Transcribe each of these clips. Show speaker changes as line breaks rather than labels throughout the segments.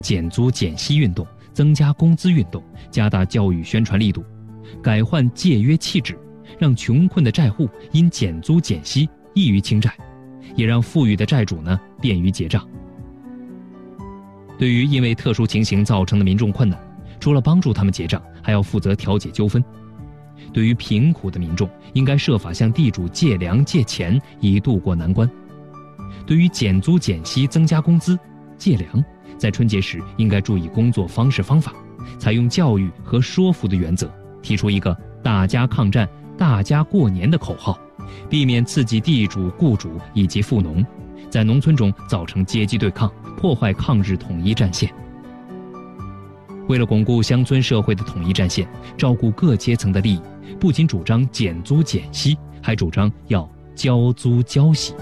减租减息运动、增加工资运动，加大教育宣传力度，改换借约气质，让穷困的债户因减租减息易于清债，也让富裕的债主呢便于结账。对于因为特殊情形造成的民众困难，除了帮助他们结账，还要负责调解纠纷。对于贫苦的民众，应该设法向地主借粮借钱，以渡过难关。对于减租减息、增加工资、借粮，在春节时应该注意工作方式方法，采用教育和说服的原则，提出一个大家抗战、大家过年的口号，避免刺激地主、雇主以及富农，在农村中造成阶级对抗，破坏抗日统一战线。为了巩固乡村社会的统一战线，照顾各阶层的利益，不仅主张减租减息，还主张要交租交息。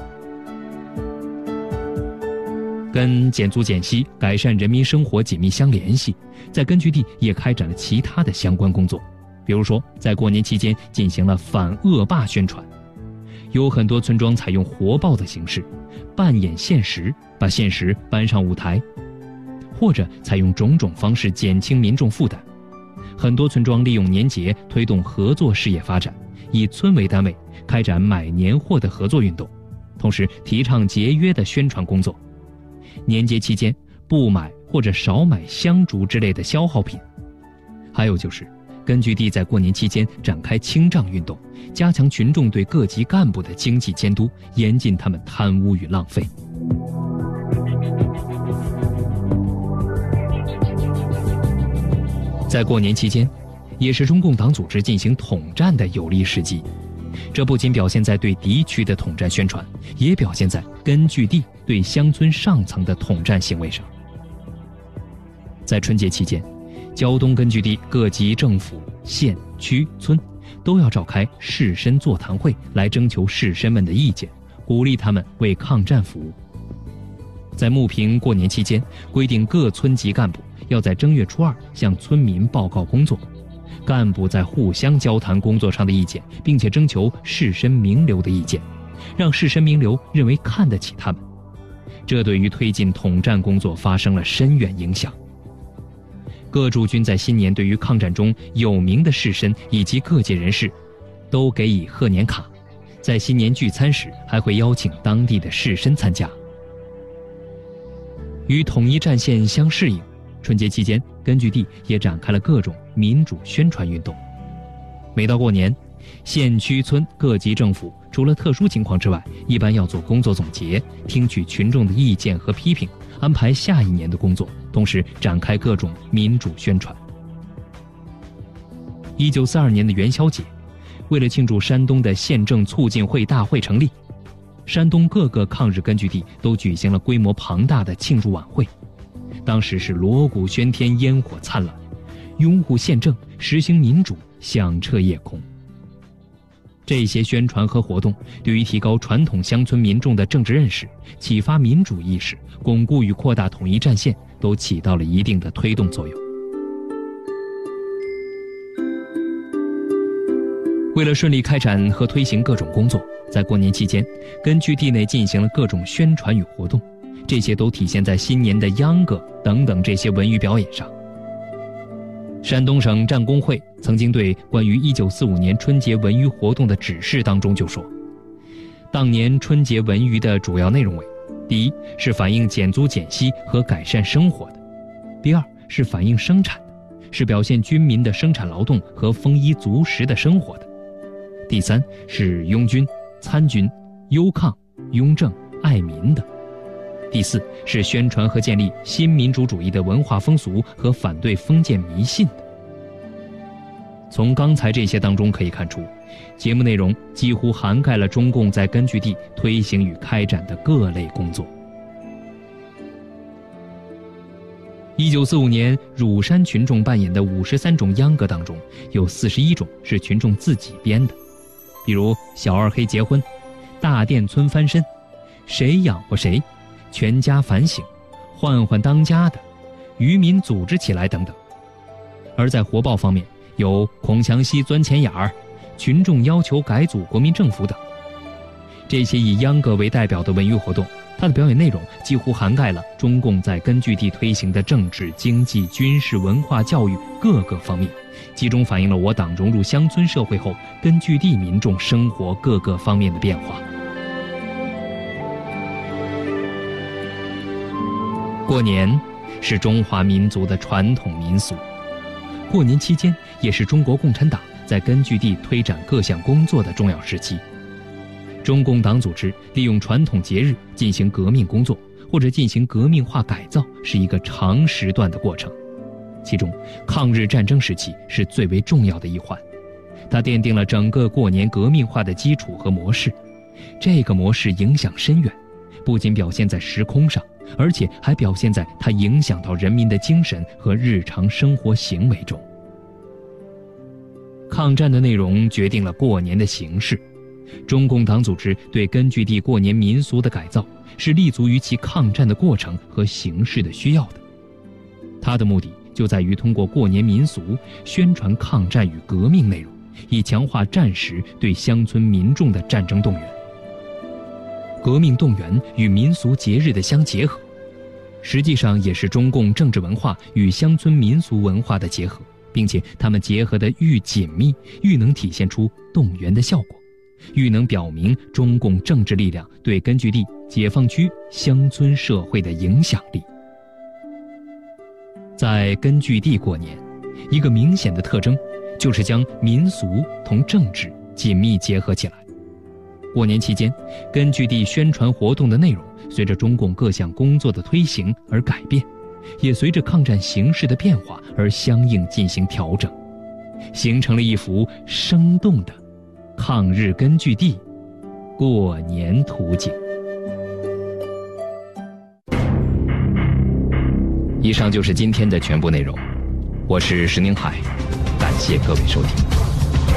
跟减租减息、改善人民生活紧密相联系，在根据地也开展了其他的相关工作。比如说，在过年期间进行了反恶霸宣传，有很多村庄采用活报的形式，扮演现实，把现实搬上舞台，或者采用种种方式减轻民众负担。很多村庄利用年节推动合作事业发展，以村为单位开展买年货的合作运动，同时提倡节约的宣传工作。年节期间不买或者少买香烛之类的消耗品。还有就是根据地在过年期间展开清账运动，加强群众对各级干部的经济监督，严禁他们贪污与浪费。在过年期间，也是中共党组织进行统战的有利时机。这不仅表现在对敌区的统战宣传，也表现在根据地对乡村上层的统战行为上。在春节期间，胶东根据地各级政府、县、区、村都要召开士绅座谈会，来征求士绅们的意见，鼓励他们为抗战服务。在牟平过年期间，规定各村级干部要在正月初2向村民报告工作，干部在互相交谈工作上的意见，并且征求士绅名流的意见，让士绅名流认为看得起他们。这对于推进统战工作发生了深远影响。各驻军在新年对于抗战中有名的士绅以及各界人士都给予贺年卡，在新年聚餐时还会邀请当地的士绅参加。与统一战线相适应，春节期间根据地也展开了各种民主宣传运动。每到过年，县区村各级政府除了特殊情况之外，一般要做工作总结，听取群众的意见和批评，安排下一年的工作，同时展开各种民主宣传。1942年的元宵节，为了庆祝山东的县政促进会大会成立，山东各个抗日根据地都举行了规模庞大的庆祝晚会。当时是锣鼓喧天，烟火灿烂，拥护宪政、实行民主响彻夜空。这些宣传和活动对于提高传统乡村民众的政治认识、启发民主意识、巩固与扩大统一战线都起到了一定的推动作用。为了顺利开展和推行各种工作，在过年期间，根据地内进行了各种宣传与活动，这些都体现在新年的秧歌等等这些文娱表演上。山东省战工会曾经对关于1945年春节文娱活动的指示当中就说，当年春节文娱的主要内容为：第一是反映减租减息和改善生活的；第二是反映生产的，是表现军民的生产劳动和丰衣足食的生活的；第三是拥军、参军、忧抗、拥政、爱民的；第四是宣传和建立新民主主义的文化风俗和反对封建迷信的。从刚才这些当中可以看出，节目内容几乎涵盖了中共在根据地推行与开展的各类工作。1945年乳山群众扮演的53种秧歌当中，有41种是群众自己编的，比如小二黑结婚、大店村翻身、谁养活谁、全家反省、换换当家的、渔民组织起来等等。而在活报方面，有孔祥熙钻钱眼儿、群众要求改组国民政府等。 这些以秧歌为代表的文娱活动，它的表演内容几乎涵盖了中共在根据地推行的政治、经济、军事、文化、教育各个方面，集中反映了我党融入乡村社会后根据地民众生活各个方面的变化。过年是中华民族的传统民俗，过年期间也是中国共产党在根据地推展各项工作的重要时期。中共党组织利用传统节日进行革命工作，或者进行革命化改造，是一个长时段的过程。其中，抗日战争时期是最为重要的一环，它奠定了整个过年革命化的基础和模式。这个模式影响深远，不仅表现在时空上，而且还表现在它影响到人民的精神和日常生活行为中。抗战的内容决定了过年的形式。中共党组织对根据地过年民俗的改造，是立足于其抗战的过程和形式的需要的。它的目的就在于通过过年民俗宣传抗战与革命内容，以强化战时对乡村民众的战争动员。革命动员与民俗节日的相结合，实际上也是中共政治文化与乡村民俗文化的结合，并且它们结合得愈紧密，愈能体现出动员的效果，愈能表明中共政治力量对根据地、解放区、乡村社会的影响力。在根据地过年，一个明显的特征就是将民俗同政治紧密结合起来。过年期间，根据地宣传活动的内容随着中共各项工作的推行而改变，也随着抗战形势的变化而相应进行调整，形成了一幅生动的抗日根据地过年图景。以上就是今天的全部内容，我是石宁海，感谢各位收听。